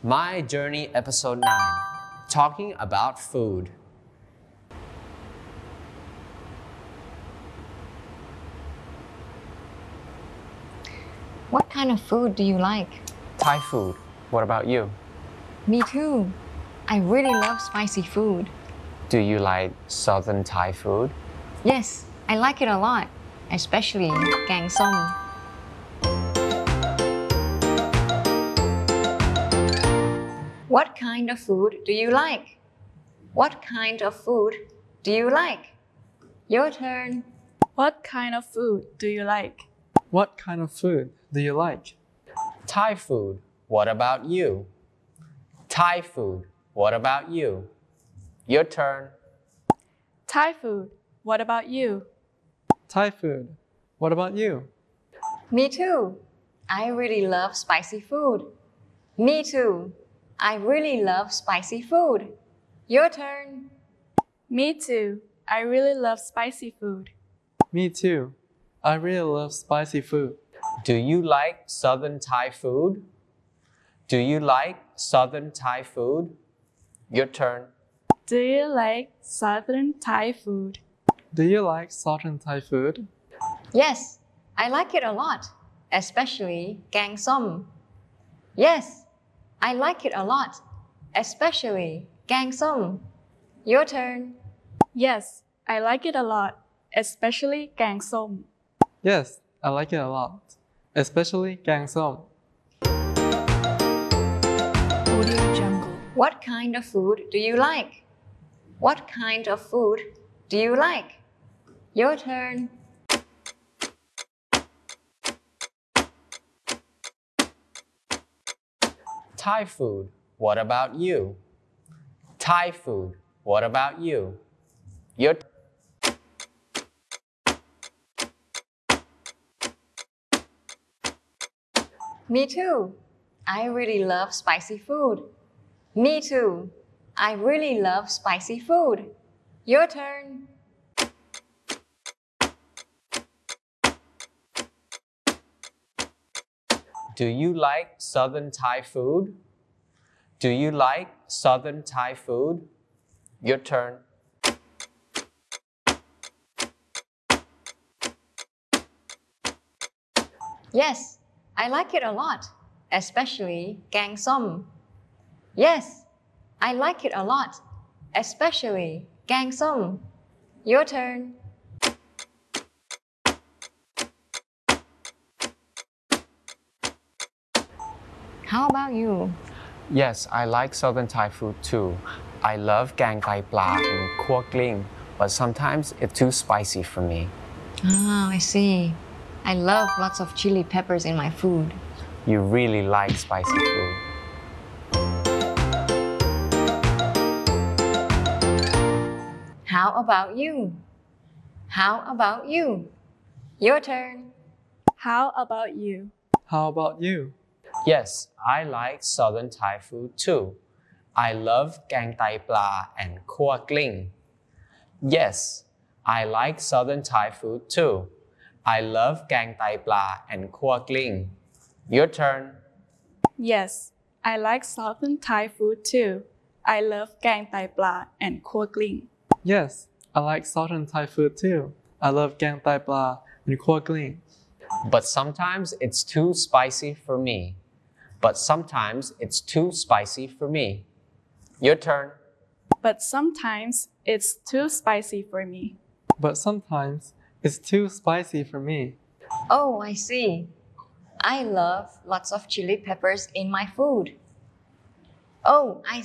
My Journey Episode 9, talking about food. What kind of food do you like? Thai food. What about you? Me too. I really love spicy food. Do you like Southern Thai food? Yes, I like it a lot, especially gang som. What kind of food do you like? What kind of food do you like? Your turn. What kind of food do you like? What kind of food do you like? Thai food. What about you? Thai food. What about you? Your turn. Thai food. What about you? Thai food. What about you? Me too. I really love spicy food. Me too. I really love spicy food. Your turn. Me too. I really love spicy food. Me too. I really love spicy food. Do you like Southern Thai food? Do you like Southern Thai food? Your turn. Do you like Southern Thai food? Do you like Southern Thai food? Yes, I like it a lot, especially gang som. Yes, I like it a lot, especially gang som. Your turn. Yes, I like it a lot, especially gang som. Yes, I like it a lot, especially gang som. Audio Jungle. What kind of food do you like? What kind of food do you like? Your turn. Thai food. What about you? Thai food. What about you? Your Me too. I really love spicy food. Me too. I really love spicy food. Your turn. Do you like Southern Thai food? Do you like Southern Thai food? Your turn. Yes, I like it a lot, especially gang som. Yes, I like it a lot, especially gang som. Your turn. How about you? Yes, I like Southern Thai food too. I love gang tai pla and kuah gling, but sometimes it's too spicy for me. Ah, I see. I love lots of chili peppers in my food. You really like spicy food. How about you? How about you? Your turn. How about you? How about you? Yes, I like Southern Thai food too. I love gang tai pla and kuah gling. Yes, I like Southern Thai food too. I love gang tai pla and kuah gling. Your turn. Yes, I like Southern Thai food too. I love gang tai pla and kuah gling. Yes, I like Southern Thai food too. I love gang tai pla and kuah gling. But sometimes it's too spicy for me. But sometimes it's too spicy for me. Your turn. But sometimes it's too spicy for me. But sometimes it's too spicy for me. Oh, I see. I love lots of chili peppers in my food. Oh, I